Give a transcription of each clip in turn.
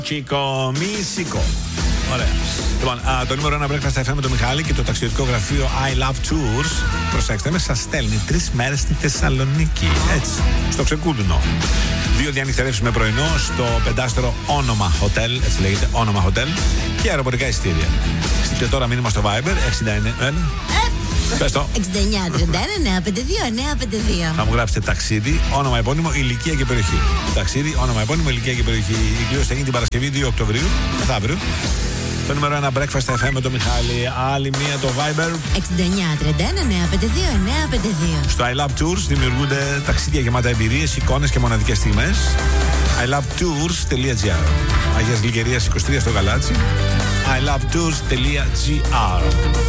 Chico Musico. Ωραία. Λοιπόν, το νούμερο 1 breakfast θα FM με τον Μιχάλη και το ταξιδιωτικό γραφείο I Love Tours. Προσέξτε με, σας στέλνει 3 μέρες στη Θεσσαλονίκη. Έτσι, στο ξεκούδουνο. 2 διανυκτερεύσεις με πρωινό στο 5στρο Όνομα Hotel. Έτσι λέγεται, Όνομα Hotel. Και αεροπορικά εισιτήρια. Στείλτε τώρα μήνυμα στο Viber 69. Πες το. 69-31-952-952. Θα μου γράψετε ταξίδι, όνομα επώνυμο, ηλικία και περιοχή. Ταξίδι, όνομα επώνυμο, ηλικία και περιοχή. Η κλήρωση θα γίνει την Παρασκευή 2 Οκτωβρίου, μεθαύριο. Το νούμερο 1 breakfast FM με τον Μιχάλη. Άλλη μία το Viber. 69-31-952-952. Στο I Love Tours δημιουργούνται ταξίδια γεμάτα εμπειρίες, εικόνες και μοναδικές στιγμές. ilovetours.gr. Αγίας Γλυκερίας 23 στο Γαλάτσι. ilovetours.gr.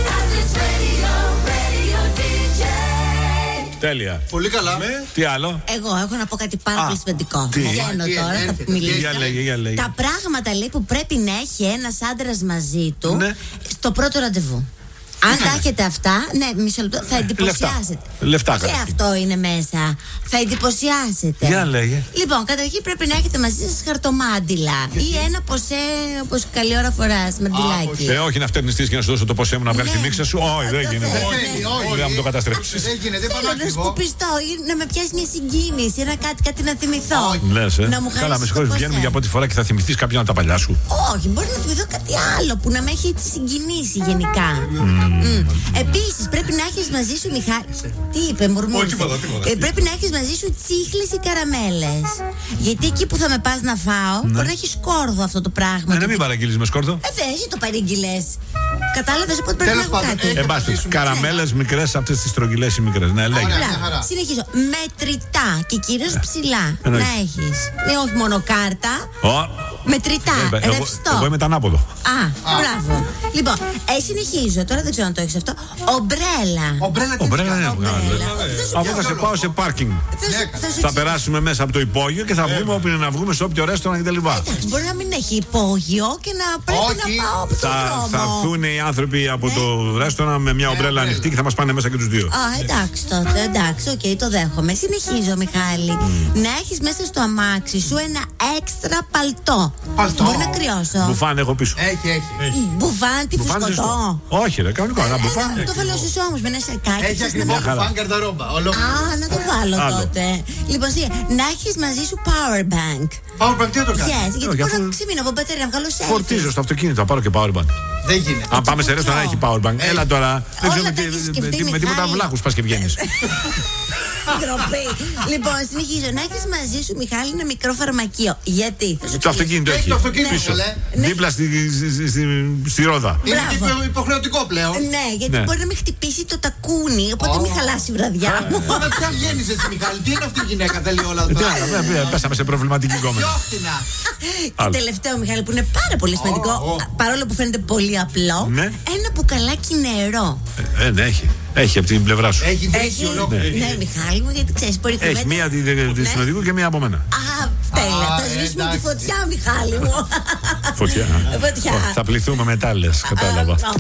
Τέλεια. Πολύ καλά. Τι άλλο? Εγώ έχω να πω κάτι πάρα πολύ σημαντικό. Τι? Βγαίνω τώρα, θα μιλήσω. Για λέγε. Τα πράγματα λέει που πρέπει να έχει ένας άντρας μαζί του, ναι, στο πρώτο ραντεβού. Αν τα έχετε αυτά, ναι, μισό λεπτό, θα εντυπωσιάσετε. Λεφτά Και καταρχήν. αυτό είναι μέσα. Θα εντυπωσιάσετε. Για λέγε. Λοιπόν, καταρχήν πρέπει να έχετε μαζί σας χαρτομάντιλα ή ένα ποσέ, όπως καλή ώρα φοράς, μαντιλάκι. Όχι να φτερνιστείς και να σου δώσω το ποσέ μου να βγάλει τη μίξα σου. Όχι, δεν γίνεται. Όχι, Δεν θα μου το καταστρέψεις. δεν γίνεται, Θέλω να πανάκριβο. σκουπιστώ ή να με πιάσει μια συγκίνηση, κάτι να θυμηθώ. Λες, Να μου Καλά, χαρίσεις με συγχωρείς, το βγαίνουμε ποσέ. για πρώτη φορά και θα θυμηθείς κάποιον από τα παλιά σου. Όχι, μπορεί να θυμηθώ κάτι άλλο που να με έχει έτσι συγκινήσει γενικά. Επίσης, πρέπει να έχεις μαζί σου, Μιχάλη. Τι είπε, μουρμούρισε. Πρέπει να έχεις μαζί σου τσίχλες ή καραμέλες. Γιατί εκεί που θα με πας να φάω, μπορεί να έχει σκόρδο αυτό το πράγμα. Να μην παραγγείλεις με σκόρδο. Δεν εσύ το παρήγγειλες. Κατάλαβες, οπότε πρέπει να Τέλος έχω πάντων, κάτι. Εν πάση, καραμέλες μικρές, αυτές τις στρογγυλές ή μικρές. Ναι, λέγε. Ωραία. Μπράβο. μια χαρά. Συνεχίζω. Μετρητά και κυρίως ψηλά εννοείς. να έχεις. Όχι μόνο κάρτα. Μετρητά, ρευστό. Εγώ είμαι ανάποδο. Α, μπράβο. Λοιπόν, συνεχίζω. Τώρα δεν ξέρω αν το έχεις αυτό. Ομπρέλα. Ομπρέλα τι Ομπρέλα είναι είναι. Αφού θα σε πάω σε πάρκινγκ. Θα περάσουμε μέσα από το υπόγειο και θα βγούμε όπου είναι να βγούμε, σε όποιο ρέστοραν κτλ. Εντάξει, μπορεί να μην έχει υπόγειο και να πρέπει Όχι. να πάω από τον Θα δρόμο. έρθουν οι άνθρωποι από το ρέστορα με μια ομπρέλα ανοιχτή και θα μας πάνε μέσα και τους δύο. Α, εντάξει τότε, εντάξει, οκ, το δέχομαι. Συνεχίζω, Μιχάλη. Να έχεις μέσα στο αμάξι σου ένα έξτρα παλτό. Παλτό. Μπορεί να κρυώσω. Μπουφάν έχω πίσω. Έχει. Μπουφάν, τι Μπουφάν φουσκωτό. ζεστό. Όχι, ρε, κανονικό. Ένα μπουφάν. Το βάλω στους ώμους με ένα σακάκι. Έχει θες να ακριβώς με- χαρά. μπουφάν καρδαρόμπα. Α, να το βάλω Άλλο. τότε. Λοιπόν, να έχεις μαζί σου power bank. Power bank, τι θα το κάνει. Yes, γιατί Όχι, μπορώ αφού- να ξυμείνω από μπατέρια να βγάλω selfie. Φορτίζω στο αυτοκίνητο, θα πάρω και powerbank. Δεν γίνεται. Αν πάμε σε ρέστορα να έχει powerbank. Έλα τώρα. Δεν Όλα ξέρω τα έχεις σκεφτεί, με τίποτα Μιχάλη. βλάχους πας και βγαίνεις. Ντροπή. Λοιπόν, συνεχίζω. Να έχεις μαζί σου, Μιχάλη, ένα μικρό φαρμακείο. Γιατί? Θα σου Το αυτοκίνητο Έχει έχει. το αυτοκίνητο, Πίσω. λέ. Ναι. Δίπλα στη ρόδα. Είναι Μπράβο. και υποχρεωτικό πλέον. Ναι, γιατί Ναι. μπορεί να με χτυπήσει το τακούνι, οπότε μην χαλάσει η βραδιά μου. Τώρα πια βγαίνεις έτσι, Μιχάλη. Τι είναι αυτή η γυναίκα, θέλει όλα Τι αυτά. άλλο, πέσαμε σε προβληματική κόμμα. Πιο φθηνά. Και Άλλο. τελευταίο, Μιχάλη, που είναι πάρα πολύ σημαντικό, παρόλο που φαίνεται πολύ απλό, Ναι. ένα μπουκαλάκι νερό. Ναι, έχει. Έχει από την πλευρά σου. Έχει δύσει ολόκληρη. Ναι, Μιχάλη μου, γιατί ξέρεις, μπορεί Έχει κουβέντα- μία Ναι. τη συνοδικού και μία από μένα. Α, τέλεια. Θα σβήσουμε τη εντάξει. φωτιά, Μιχάλη μου. Φωτιά. Φωτιά. Θα πληθούμε μετά, λες. Κατάλαβα. Α,